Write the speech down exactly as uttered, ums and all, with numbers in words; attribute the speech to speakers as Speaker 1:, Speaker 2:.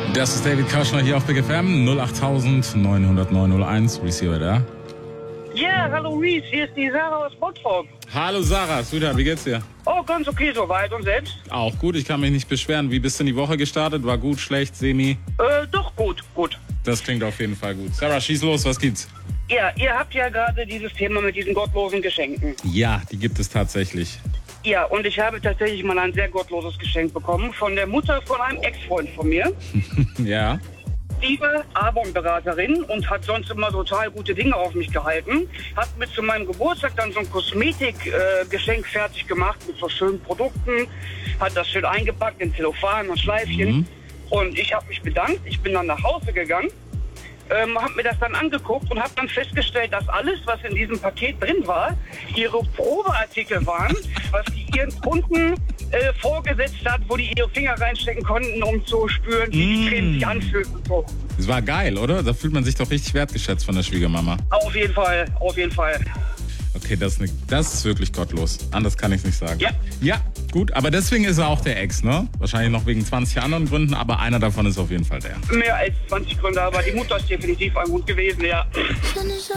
Speaker 1: Das ist David Kauschner hier auf Big F M null acht neun null null neun null eins. Reese hier, da?
Speaker 2: Ja, hallo Reese, hier ist die Sarah aus Bottrop.
Speaker 1: Hallo Sarah, Sweetheart, wie geht's dir?
Speaker 2: Oh, ganz okay soweit. Und selbst?
Speaker 1: Auch gut, ich kann mich nicht beschweren. Wie bist du in die Woche gestartet? War gut, schlecht, semi?
Speaker 2: Äh, doch gut, gut.
Speaker 1: Das klingt auf jeden Fall gut. Sarah, schieß los, was gibt's?
Speaker 2: Ja, ihr habt ja gerade dieses Thema mit diesen gottlosen Geschenken.
Speaker 1: Ja, die gibt es tatsächlich.
Speaker 2: Ja, und ich habe tatsächlich mal ein sehr gottloses Geschenk bekommen von der Mutter von einem Ex-Freund von mir.
Speaker 1: Ja.
Speaker 2: Die war Avon-Beraterin und hat sonst immer total gute Dinge auf mich gehalten. Hat mir zu meinem Geburtstag dann so ein Kosmetikgeschenk äh, fertig gemacht mit so schönen Produkten. Hat das schön eingepackt in Zellophan und Schleifchen. Mhm. Und ich habe mich bedankt. Ich bin dann nach Hause gegangen. Ähm, habe mir das dann angeguckt und habe dann festgestellt, dass alles, was in diesem Paket drin war, ihre Probeartikel waren, was die ihren Kunden äh, vorgesetzt hat, wo die ihre Finger reinstecken konnten, um zu spüren, wie die Creme sich anfühlt und so.
Speaker 1: Das war geil, oder? Da fühlt man sich doch richtig wertgeschätzt von der Schwiegermama.
Speaker 2: Auf jeden Fall, auf jeden Fall.
Speaker 1: Okay, das ist, ne, das ist wirklich gottlos. Anders kann ich es nicht sagen.
Speaker 2: Ja.
Speaker 1: Ja, gut, aber deswegen ist er auch der Ex, ne? Wahrscheinlich noch wegen zwanzig anderen Gründen, aber einer davon ist auf jeden Fall der.
Speaker 2: Mehr als zwanzig Gründe, aber die Mutter ist definitiv ein Grund gewesen, ja.